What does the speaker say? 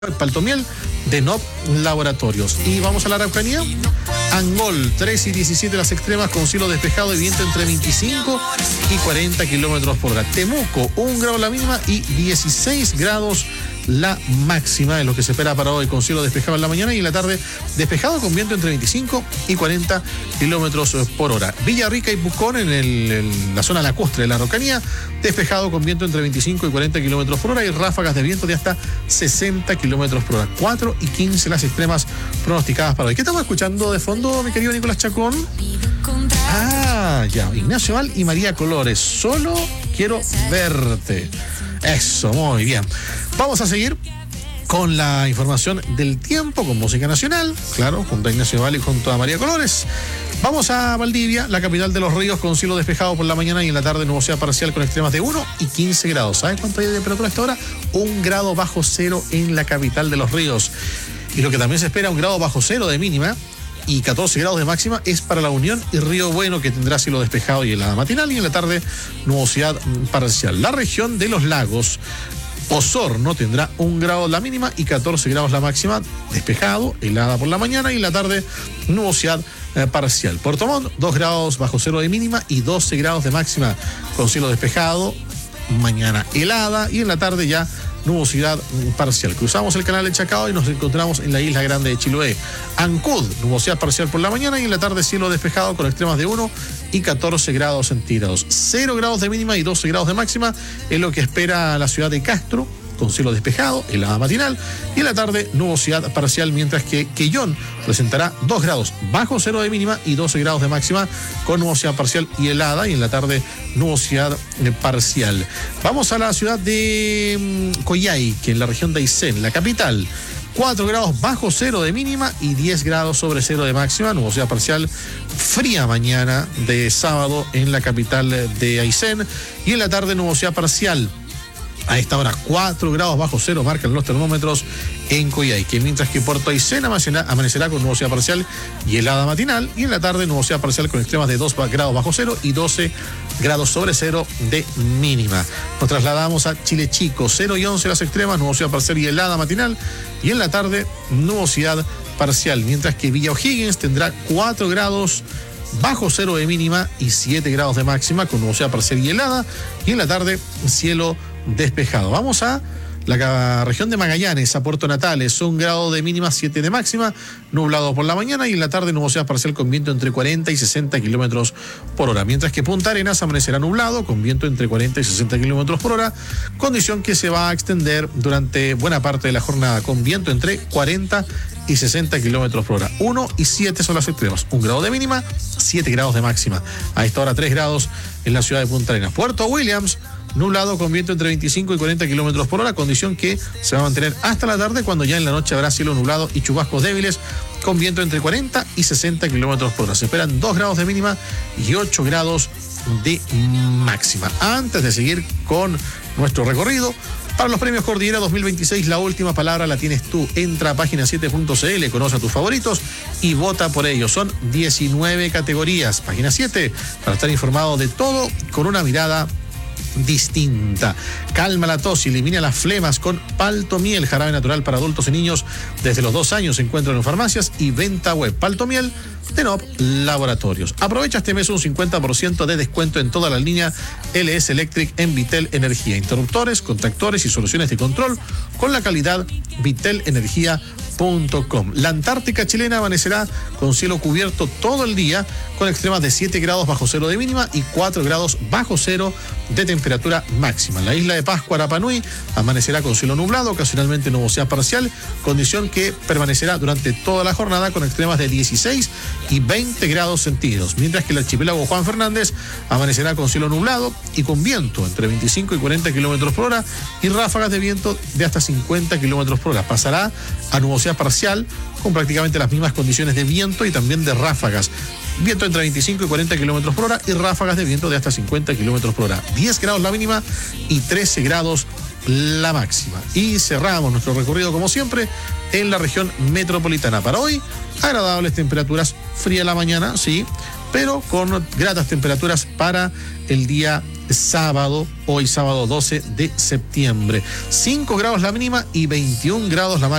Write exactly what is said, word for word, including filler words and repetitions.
Paltomiel de N O P Laboratorios. Y vamos a la Araucanía. Angol, tres y diecisiete las extremas con cielo despejado y viento entre veinticinco y cuarenta kilómetros por hora. Temuco, un grado la mínima y dieciséis grados la máxima, es lo que se espera para hoy, con cielo despejado en la mañana y en la tarde despejado con viento entre veinticinco y cuarenta kilómetros por hora. Villarrica y Pucón, en, el, en la zona lacustre de la Araucanía, despejado con viento entre veinticinco y cuarenta kilómetros por hora y ráfagas de viento de hasta sesenta kilómetros por hora. cuatro y quince las extremas pronosticadas para hoy. ¿Qué estamos escuchando de fondo, mi querido Nicolás Chacón? Ah, ya, Ignacio Val y María Colores, Solo Quiero Verte. Eso, muy bien. Vamos a seguir con la información del tiempo, con música nacional, claro, junto a Ignacio Val y junto a María Colores. Vamos a Valdivia, la capital de los ríos, con cielo despejado por la mañana y en la tarde nubosidad parcial con extremas de uno y quince grados. ¿Sabes cuánto hay de temperatura a esta hora? Un grado bajo cero en la capital de los ríos. Y lo que también se espera, un grado bajo cero de mínima y catorce grados de máxima, es para La Unión y Río Bueno, que tendrá cielo despejado y helada matinal, y en la tarde nubosidad parcial. La región de los lagos, Osorno, tendrá un grado la mínima y catorce grados la máxima, despejado, helada por la mañana y en la tarde nubosidad eh, parcial. Puerto Montt, dos grados bajo cero de mínima y doce grados de máxima, con cielo despejado, mañana helada y en la tarde ya nubosidad parcial. Cruzamos el canal de Chacao y nos encontramos en la isla grande de Chiloé. Ancud, nubosidad parcial por la mañana y en la tarde cielo despejado con extremas de uno y catorce grados centígrados. cero grados de mínima y doce grados de máxima es lo que espera la ciudad de Castro, con cielo despejado, helada matinal y en la tarde nubosidad parcial, mientras que Quellón presentará dos grados bajo cero de mínima y doce grados de máxima con nubosidad parcial y helada, y en la tarde nubosidad parcial. Vamos a la ciudad de Coyhaique, en la región de Aysén, la capital. cuatro grados bajo cero de mínima y diez grados sobre cero de máxima, nubosidad parcial, fría mañana de sábado en la capital de Aysén, y en la tarde nubosidad parcial. A esta hora, cuatro grados bajo cero marcan los termómetros en Coyhaique, mientras que Puerto Aysén amanecerá con nubosidad parcial y helada matinal, y en la tarde nubosidad parcial con extremas de dos grados bajo cero y doce grados sobre cero de mínima. Nos trasladamos a Chile Chico, cero y once las extremas, nubosidad parcial y helada matinal, y en la tarde nubosidad parcial, mientras que Villa O'Higgins tendrá cuatro grados bajo cero de mínima y siete grados de máxima con nubosidad parcial y helada, y en la tarde cielo despejado. Vamos a la región de Magallanes, a Puerto Natales, un grado de mínima, siete de máxima, nublado por la mañana y en la tarde nubosidad parcial con viento entre cuarenta y sesenta kilómetros por hora, mientras que Punta Arenas amanecerá nublado con viento entre cuarenta y sesenta kilómetros por hora, condición que se va a extender durante buena parte de la jornada con viento entre cuarenta y sesenta kilómetros por hora. uno y siete son las extremas, un grado de mínima, siete grados de máxima. A esta hora tres grados en la ciudad de Punta Arenas. Puerto Williams, nublado con viento entre veinticinco y cuarenta kilómetros por hora, condición que se va a mantener hasta la tarde, cuando ya en la noche habrá cielo nublado y chubascos débiles con viento entre cuarenta y sesenta kilómetros por hora. Se esperan dos grados de mínima y ocho grados de máxima. Antes de seguir con nuestro recorrido, para los premios Cordillera dos mil veintiséis, la última palabra la tienes tú. Entra a página siete punto c l, conoce a tus favoritos y vota por ellos. Son diecinueve categorías. Página siete, para estar informado de todo con una mirada distinta. Calma la tos y elimina las flemas con Paltomiel, jarabe natural para adultos y niños desde los dos años. Se encuentran en farmacias y venta web. Paltomiel de N O P Laboratorios. Aprovecha este mes un cincuenta por ciento de descuento en toda la línea L S Electric en Vitel Energía. Interruptores, contactores y soluciones de control con la calidad vitel energía punto com. La Antártica chilena amanecerá con cielo cubierto todo el día, con extremas de siete grados bajo cero de mínima y cuatro grados bajo cero de temperatura máxima. La isla de Pascua, Rapa Nui, amanecerá con cielo nublado, ocasionalmente nubosidad parcial, condición que permanecerá durante toda la jornada con extremas de dieciséis y veinte grados centígrados, mientras que el archipiélago Juan Fernández amanecerá con cielo nublado y con viento entre veinticinco y cuarenta kilómetros por hora y ráfagas de viento de hasta cincuenta kilómetros por hora. Pasará a nubosidad parcial con prácticamente las mismas condiciones de viento y también de ráfagas. Viento entre veinticinco y cuarenta kilómetros por hora y ráfagas de viento de hasta cincuenta kilómetros por hora. diez grados la mínima y trece grados la máxima. Y cerramos nuestro recorrido, como siempre, en la región metropolitana. Para hoy, agradables temperaturas, fría la mañana, sí, pero con gratas temperaturas para el día sábado, hoy sábado doce de septiembre. cinco grados la mínima y veintiún grados la máxima.